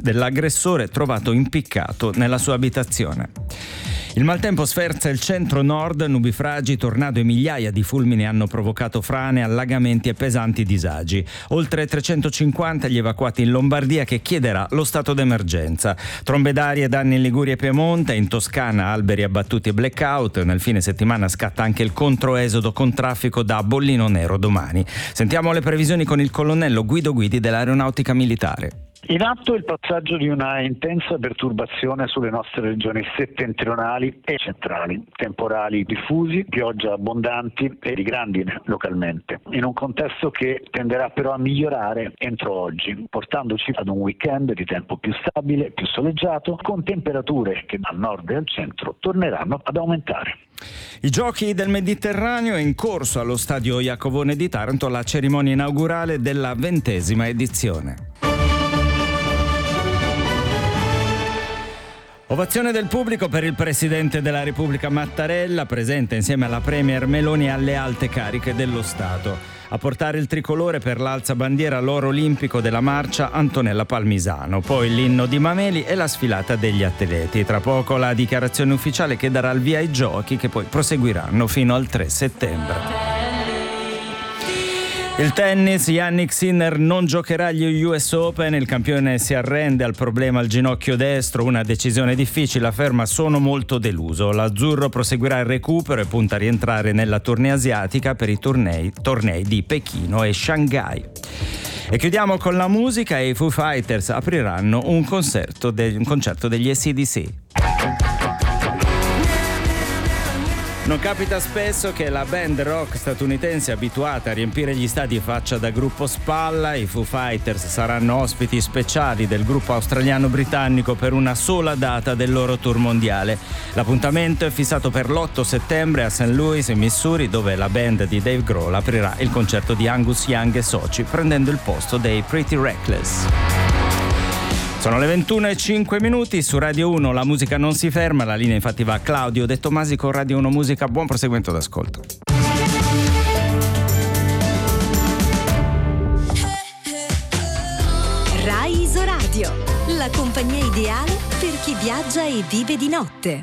dell'aggressore trovato impiccato nella sua abitazione. Il maltempo sferza il centro-nord, nubifragi, tornado e migliaia di fulmini hanno provocato frane, allagamenti e pesanti disagi. Oltre 350 gli evacuati in Lombardia, che chiederà lo stato d'emergenza. Trombe d'aria e danni in Liguria e Piemonte, in Toscana alberi abbattuti e blackout. Nel fine settimana scatta anche il controesodo con traffico da Bollino Nero domani. Sentiamo le previsioni con il colonnello Guido Guidi dell'Aeronautica Militare. In atto il passaggio di una intensa perturbazione sulle nostre regioni settentrionali e centrali, temporali diffusi, piogge abbondanti e di grandine localmente, in un contesto che tenderà però a migliorare entro oggi, portandoci ad un weekend di tempo più stabile, più soleggiato, con temperature che al nord e al centro torneranno ad aumentare. I Giochi del Mediterraneo, è in corso allo stadio Iacovone di Taranto la cerimonia inaugurale della 20ª edizione. Ovazione del pubblico per il Presidente della Repubblica Mattarella, presente insieme alla Premier Meloni e alle alte cariche dello Stato. A portare il tricolore per l'alzabandiera l'oro olimpico della marcia Antonella Palmisano, poi l'inno di Mameli e la sfilata degli atleti. Tra poco la dichiarazione ufficiale che darà il via ai giochi, che poi proseguiranno fino al 3 settembre. Il tennis, Jannik Sinner non giocherà agli US Open, il campione si arrende al problema al ginocchio destro, una decisione difficile, afferma: sono molto deluso. L'azzurro proseguirà il recupero e punta a rientrare nella tournée asiatica per i tornei di Pechino e Shanghai. E chiudiamo con la musica, e i Foo Fighters apriranno un concerto degli AC/DC. Non capita spesso che la band rock statunitense, abituata a riempire gli stadi faccia da gruppo spalla. I Foo Fighters saranno ospiti speciali del gruppo australiano-britannico per una sola data del loro tour mondiale. L'appuntamento è fissato per l'8 settembre a St. Louis, in Missouri, dove la band di Dave Grohl aprirà il concerto di Angus Young e soci, prendendo il posto dei Pretty Reckless. Sono le 21:05 su Radio 1, la musica non si ferma, la linea infatti va a Claudio De Tomasi con Radio 1 Musica. Buon proseguimento d'ascolto. Rai Isoradio, la compagnia ideale per chi viaggia e vive di notte.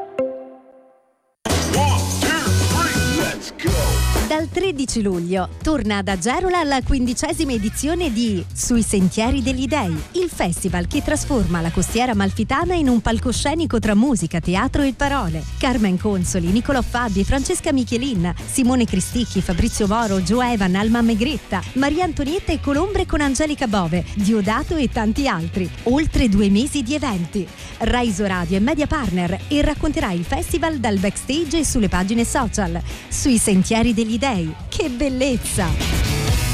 Dal 13 luglio torna ad Agerola la 15ª edizione di Sui Sentieri degli Dei, il festival che trasforma la costiera amalfitana in un palcoscenico tra musica, teatro e parole. Carmen Consoli, Nicolò Fabi, Francesca Michelin, Simone Cristicchi, Fabrizio Moro, Joe Evan, Alma Megretta, Maria Antonietta e Colombre con Angelica Bove, Diodato e tanti altri. Oltre 2 mesi di eventi. Rai Isoradio è media partner e racconterà il festival dal backstage e sulle pagine social. Sui Sentieri degli Dei. Che bellezza!